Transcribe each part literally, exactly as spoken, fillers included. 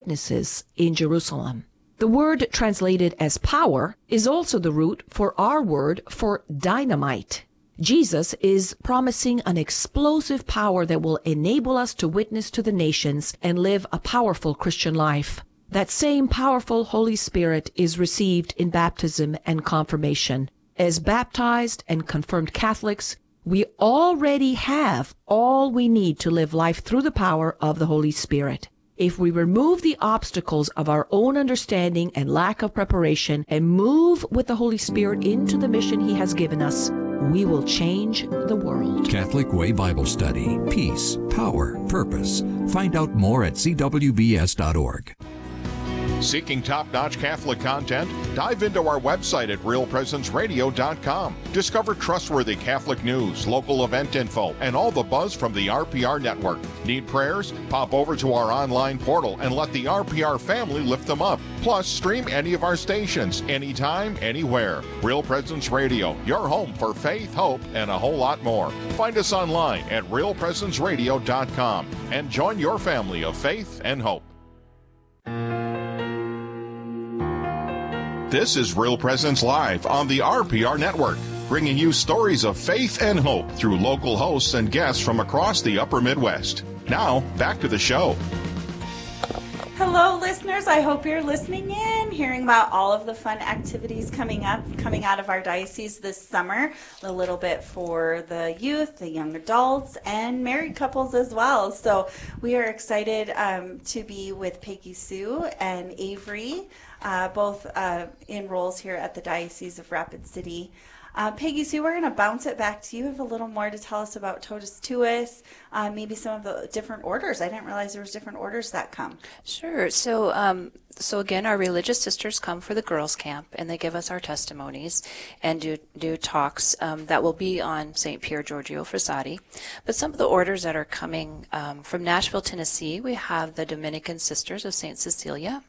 witnesses in Jerusalem. The word translated as power is also the root for our word for dynamite. Jesus is promising an explosive power that will enable us to witness to the nations and live a powerful Christian life. That same powerful Holy Spirit is received in baptism and confirmation. As baptized and confirmed Catholics, we already have all we need to live life through the power of the Holy Spirit. If we remove the obstacles of our own understanding and lack of preparation and move with the Holy Spirit into the mission He has given us, we will change the world. Catholic Way Bible Study. Peace, power, purpose. Find out more at c w b s dot org. Seeking top-notch Catholic content? Dive into our website at real presence radio dot com. Discover trustworthy Catholic news, local event info, and all the buzz from the R P R network. Need prayers? Pop over to our online portal and let the R P R family lift them up. Plus, stream any of our stations, anytime, anywhere. Real Presence Radio, your home for faith, hope, and a whole lot more. Find us online at real presence radio dot com and join your family of faith and hope. This is Real Presence Live on the R P R Network, bringing you stories of faith and hope through local hosts and guests from across the upper Midwest. Now, back to the show. Hello, listeners. I hope you're listening in, hearing about all of the fun activities coming up, coming out of our diocese this summer. A little bit for the youth, the young adults, and married couples as well. So we are excited um, to be with Peggy Sue and Avery, uh, both uh, in roles here at the Diocese of Rapid City. Uh, Peggy Sue, we're going to bounce it back to you. You have a little more to tell us about Totus Tuus, uh, maybe some of the different orders. I didn't realize there was different orders that come. Sure. So, um, so again, our religious sisters come for the girls' camp, and they give us our testimonies and do do talks um, that will be on Saint Pier Giorgio Frassati. But some of the orders that are coming um, from Nashville, Tennessee, we have the Dominican Sisters of Saint Cecilia.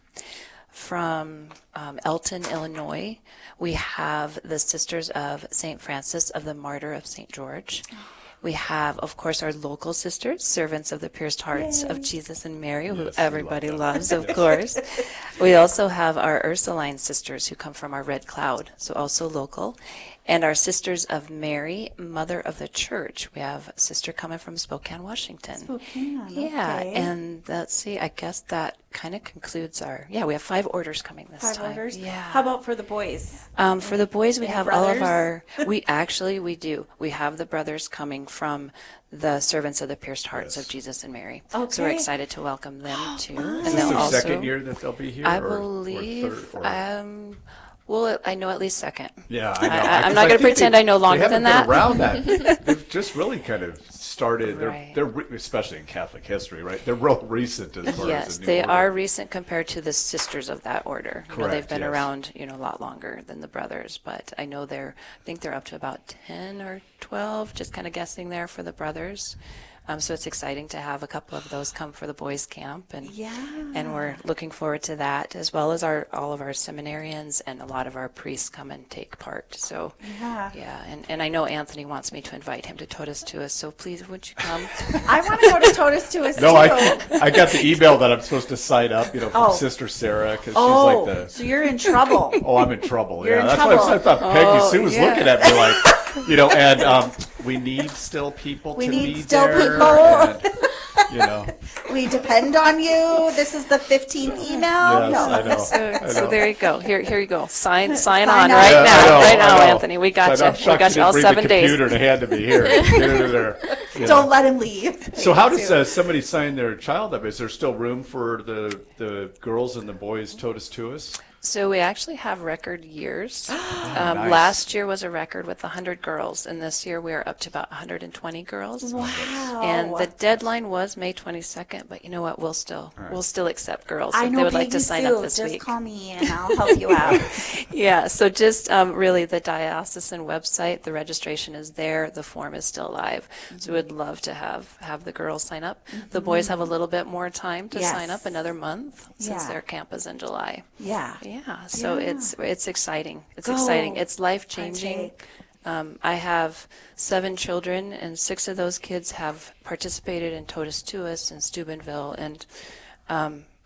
From um, Elton, Illinois, we have the Sisters of Saint Francis of the Martyr of Saint George. We have, of course, our local sisters, Servants of the Pierced Hearts Yay. Of Jesus and Mary, who yes, everybody loves, of course. We also have our Ursuline sisters who come from our Red Cloud, so also local. And our Sisters of Mary, Mother of the Church. We have a sister coming from Spokane, Washington. Spokane, yeah, okay. And let's see, I guess that kind of concludes our, yeah, we have five orders coming this five time. Five orders? Yeah. How about for the boys? Um, for the boys, we Any have brothers? all of our, we actually, we do. We have the brothers coming from the Servants of the Pierced Hearts yes. of Jesus and Mary. Okay. So we're excited to welcome them too. And Is they'll this their also, second year that they'll be here? I or, believe, or third, or? um, well, I know at least second. Yeah, I know. I, I'm not going to pretend they, I know longer than that. They haven't been around that. They've just really kind of started, they're, Right. they're re- especially in Catholic history, right? They're real recent as far Yes, as the new they order. are recent compared to the sisters of that order. You know, they've Correct, been yes. around, you know, a lot longer than the brothers, but I know they're, I think they're up to about ten or twelve, just kind of guessing there for the brothers. Um, so it's exciting to have a couple of those come for the boys' camp, and Yeah. and we're looking forward to that, as well as our all of our seminarians and a lot of our priests come and take part. So Yeah. yeah, and, and I know Anthony wants me to invite him to Totus Tuus, so please would you come? I want to go to Totus Tuus No, too. I, I got the email that I'm supposed to sign up, you know, from Oh. Sister Sarah, because Oh, she's like the, so you're in trouble. oh, I'm in trouble. You're yeah, in that's trouble. why I thought Peggy Oh, Sue was yeah. looking at me like, you know, and um, we need still people We to need be still there. people. And, you know, We depend on you. This is the fifteenth email. yes, No. I know. So, I so know. there you go. Here, here you go. Sign, sign Sign on up. right Yeah, I now, know, right now, I know. Anthony. We got So I'm you. We shocked got she you all didn't bring seven the days. computer to hand to me here. Get it in there. You know. Don't let him leave. So how does uh, somebody sign their child up? Is there still room for the the girls and the boys Totus Tuus? So we actually have record years. um, nice. Last year was a record with one hundred girls, and this year we are up to about one hundred twenty girls. Wow. And the deadline was May twenty-second, but you know what? We'll still right. we'll still accept girls I if know they would Peggy like to sign Sue. up this Just week. call me and I'll help you out. Yeah, so just um, really the diocesan website, the registration is there, the form is still live. Mm-hmm. So we'd love to have, have the girls sign up. Mm-hmm. The boys have a little bit more time to Yes. sign up, another month, since Yeah. their camp is in July. Yeah. Yeah, so Yeah. it's it's exciting. It's Go. exciting. It's life-changing. Partake. Um, I have seven children, and six of those kids have participated in Totus Tuus and Steubenville, and um,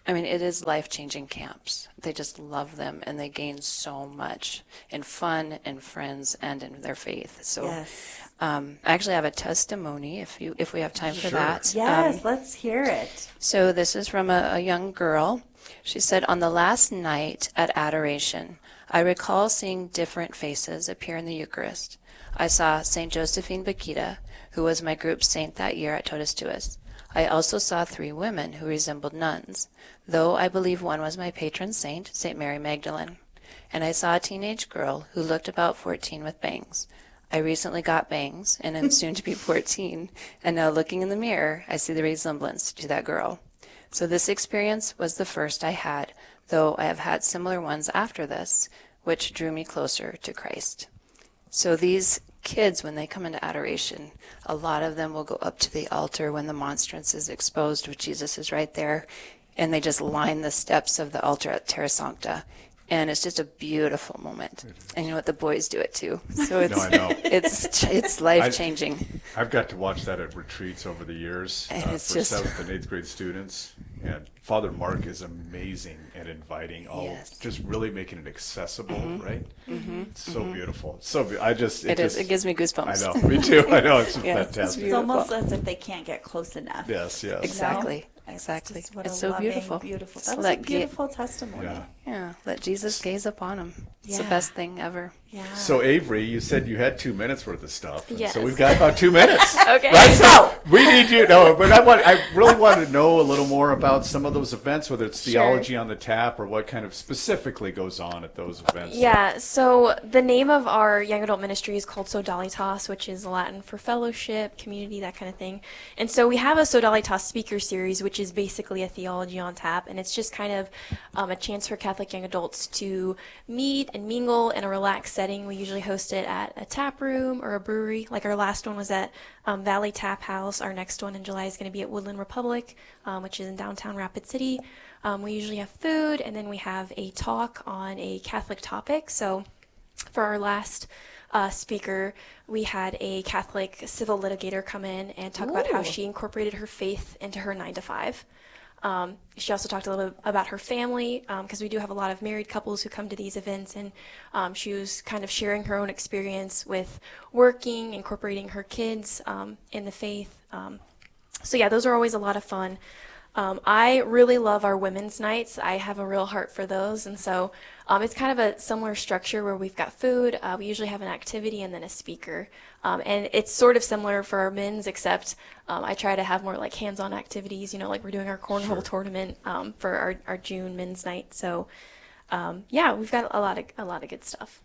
I mean, it is life-changing camps. They just love them, and they gain so much in fun and friends and in their faith. So, Yes. um, I actually have a testimony if you if we have time for Sure. that. Yes, Um, let's hear it. so this is from a, a young girl. She said, on the last night at adoration, I recall seeing different faces appear in the Eucharist. I saw Saint Josephine Bakita, who was my group saint that year at Totus Tuus. I also saw three women who resembled nuns, though I believe one was my patron saint, Saint Mary Magdalene. And I saw a teenage girl who looked about fourteen with bangs. I recently got bangs and am soon to be fourteen, and now looking in the mirror, I see the resemblance to that girl. So this experience was the first I had, though I have had similar ones after this, which drew me closer to Christ. So these kids, when they come into adoration, a lot of them will go up to the altar when the monstrance is exposed, with Jesus is right there, and they just line the steps of the altar at Terra Sancta. And it's just a beautiful moment. And you know what? The boys do it too. So it's No, I know. it's it's life changing. I've got to watch that at retreats over the years And uh, it's for just- seventh and eighth grade students. And Father Mark is amazing at inviting all, Yes. just really making it accessible, right? Mm-hmm. It's so beautiful. So be- I just It just, is. It gives me goosebumps. I know. Me too. I know. It's Yeah, it's fantastic. It's beautiful. almost as if they can't get close enough. Yes. Yes. Exactly. It's Exactly. just what It's a so loving, beautiful. Beautiful. So That was let a ga- beautiful testimony. Yeah. Yeah. Let Jesus gaze upon them. It's the Yeah. best thing ever. Yeah. So Avery, you said you had two minutes worth of stuff. and Yes. So we've got about two minutes. Okay. Right? So we need you. No, but I want. I really want to know a little more about some of those events, whether it's Sure. theology on the tap or what kind of specifically goes on at those events. Yeah, so the name of our young adult ministry is called Sodalitas, which is Latin for fellowship, community, that kind of thing. And so we have a Sodalitas speaker series, which is basically a theology on tap, and it's just kind of um, a chance for Catholic young adults to meet and mingle in a relaxed setting. We usually host it at a tap room or a brewery. Like our last one was at um, Valley Tap House. Our next one in July is going to be at Woodland Republic, um, which is in downtown Rapid City. Um, we usually have food, and then we have a talk on a Catholic topic. So for our last uh, speaker, we had a Catholic civil litigator come in and talk about how Ooh. she incorporated her faith into her nine to five. Um, she also talked a little bit about her family, because we do have a lot of married couples who come to these events, and um, she was kind of sharing her own experience with working, incorporating her kids um, in the faith. Um, so yeah, those are always a lot of fun. Um, I really love our women's nights. I have a real heart for those, and so um, it's kind of a similar structure where we've got food. Uh, we usually have an activity and then a speaker, um, and it's sort of similar for our men's, except um, I try to have more like hands-on activities. You know, like we're doing our cornhole tournament um, for our, our June men's night. So um, yeah, we've got a lot of a lot of good stuff.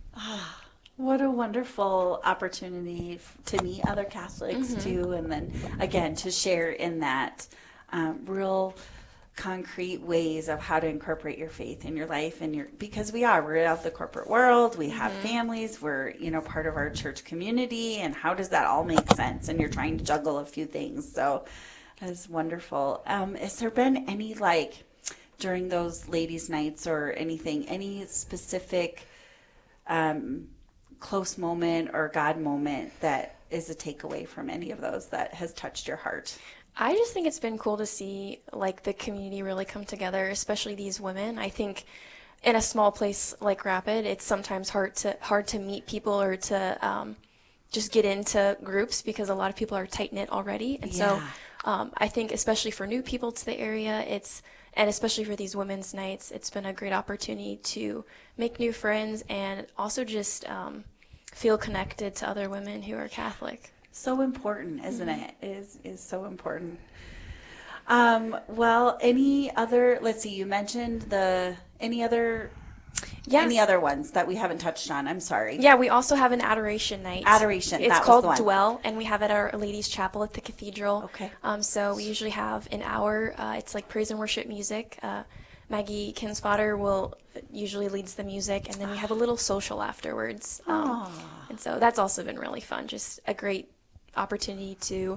What a wonderful opportunity f- to meet other Catholics Mm-hmm. too, and then again to share in that um, real concrete ways of how to incorporate your faith in your life and your because we are we're out of the corporate world, we have Mm-hmm. families, we're you know part of our church community, and how does that all make sense? And you're trying to juggle a few things, so that's wonderful. Um, has there been any like during those ladies' nights or anything, any specific um, close moment or God moment that is a takeaway from any of those that has touched your heart? I just think it's been cool to see like the community really come together, especially these women. I think in a small place like Rapid, it's sometimes hard to hard to meet people or to um, just get into groups because a lot of people are tight knit already. And Yeah. so um, I think especially for new people to the area, it's and especially for these women's nights, it's been a great opportunity to make new friends and also just um, feel connected to other women who are Catholic. So important, isn't it? It is is so important. Um, well, any other? Let's see. You mentioned the any other Yes. any other ones that we haven't touched on. I'm sorry. Yeah, we also have an adoration night. Adoration, It's that was called the one. Dwell, and we have it at Our Lady's Chapel at the cathedral. Okay. Um, so we usually have an hour. Uh, it's like praise and worship music. Uh, Maggie Kinsfater will usually leads the music, and then we have a little social afterwards. Um, and so that's also been really fun. Just a great opportunity to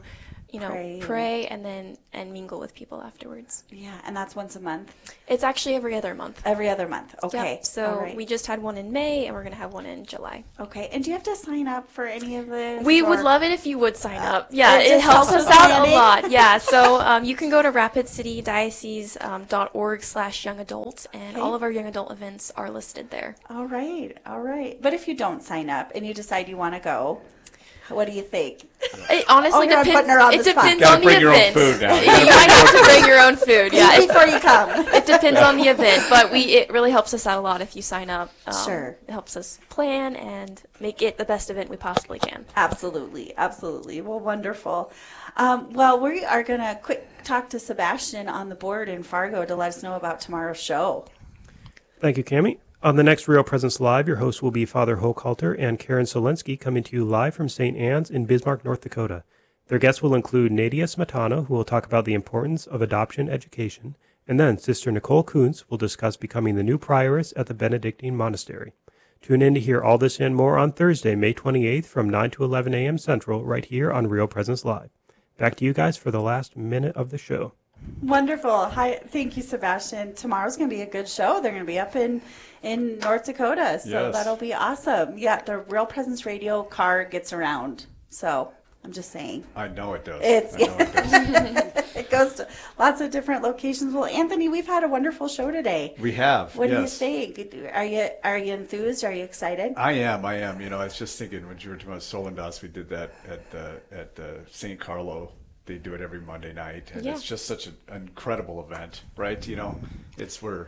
you know, Pray. pray, and then and mingle with people afterwards. Yeah, and that's once a month? It's actually every other month. Every other month. Okay. Yep. So All right. we just had one in May, and we're going to have one in July. Okay. And do you have to sign up for any of this? We or- would love it if you would sign up. Yeah, it it, just helps helps us us out planning. a lot. Yeah, so um, you can go to rapid city diocese dot org slash young adult, and Okay. all of our young adult events are listed there. All right. All right. But if you don't sign up and you decide you want to go, what do you think? It honestly Oh, you're depends. putting her on It the spot. depends Gotta on the bring your own event. food now. You might have to bring your own food. Yeah, Eat it, before you come. it depends on the event, but we it really helps us out a lot if you sign up. Um, Sure. It helps us plan and make it the best event we possibly can. Absolutely, absolutely. Well, wonderful. Um, well, we are going to quick talk to Sebastian on the board in Fargo to let us know about tomorrow's show. Thank you, Cammie. On the next Real Presence Live, your hosts will be Father Hochhalter and Karen Solensky, coming to you live from Saint Anne's in Bismarck, North Dakota. Their guests will include Nadia Smetana, who will talk about the importance of adoption education, and then Sister Nicole Kuntz will discuss becoming the new prioress at the Benedictine Monastery. Tune in to hear all this and more on Thursday, May twenty-eighth from nine to eleven a.m. Central, right here on Real Presence Live. Back to you guys for the last minute of the show. Wonderful. Hi, thank you, Sebastian. Tomorrow's going to be a good show. They're going to be up in, in North Dakota, so Yes. that'll be awesome. Yeah, the Real Presence Radio car gets around, so I'm just saying. I know it does. It's- I know it does. It goes to lots of different locations. Well, Anthony, we've had a wonderful show today. We have. What yes. do you think? Are you are you enthused? Are you excited? I am. I am. You know, I was just thinking when you were talking about Solendas, we did that at the at the Saint Carlo. They do it every Monday night, and Yeah. it's just such an incredible event, right? You know, it's where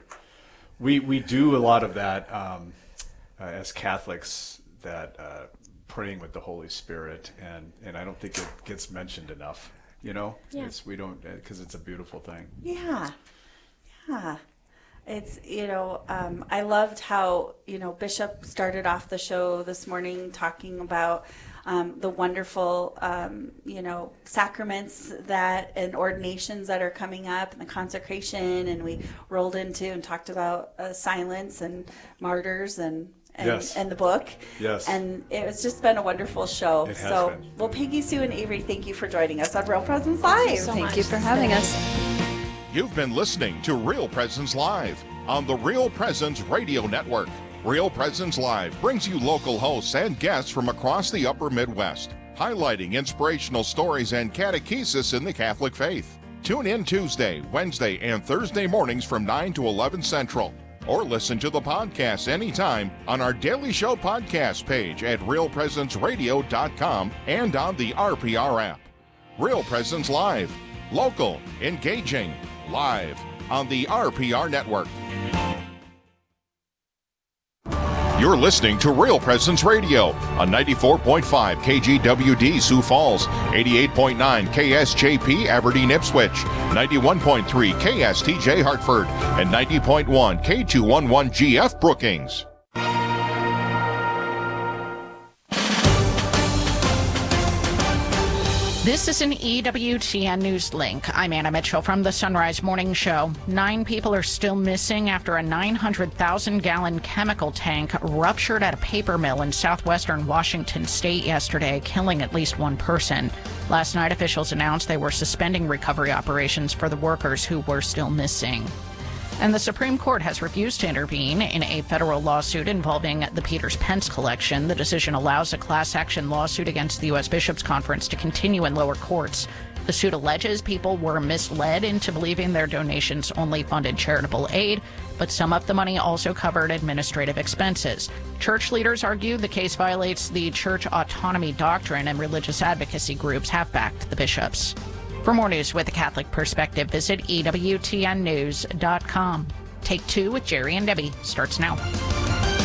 we we do a lot of that um, uh, as Catholics, that uh, praying with the Holy Spirit, and and I don't think it gets mentioned enough. You know, Yeah. it's we don't because it's a beautiful thing. Yeah, yeah. It's, you know, um, I loved how, you know, Bishop started off the show this morning talking about um, the wonderful, um, you know, sacraments that and ordinations that are coming up, and the consecration, and we rolled into and talked about uh, silence and martyrs and and, Yes. and the book. Yes. And it's just been a wonderful show. It has so, been. well, Peggy, Sue, and Avery, thank you for joining us on Real Presence Live. so Thank much. you for having us. You've been listening to Real Presence Live on the Real Presence Radio Network. Real Presence Live brings you local hosts and guests from across the upper Midwest, highlighting inspirational stories and catechesis in the Catholic faith. Tune in Tuesday, Wednesday, and Thursday mornings from nine to eleven Central. Or listen to the podcast anytime on our Daily Show podcast page at real presence radio dot com and on the R P R app. Real Presence Live. Local, engaging, live on the R P R network. You're listening to Real Presence Radio on ninety-four point five K G W D Sioux Falls, eighty-eight point nine K S J P Aberdeen Ipswich, ninety-one point three K S T J Hartford, and ninety point one K two eleven G F Brookings. This is an E W T N News Link. I'm Anna Mitchell from the Sunrise Morning Show. Nine people are still missing after a nine hundred thousand gallon chemical tank ruptured at a paper mill in southwestern Washington state yesterday, killing at least one person. Last night, officials announced they were suspending recovery operations for the workers who were still missing. And the Supreme Court has refused to intervene in a federal lawsuit involving the Peters Pence collection. The decision allows a class action lawsuit against the U S Bishops' Conference to continue in lower courts. The suit alleges people were misled into believing their donations only funded charitable aid, but some of the money also covered administrative expenses. Church leaders argue the case violates the church autonomy doctrine, and religious advocacy groups have backed the bishops. For more news with a Catholic perspective, visit E W T N news dot com. Take Two with Jerry and Debbie starts now.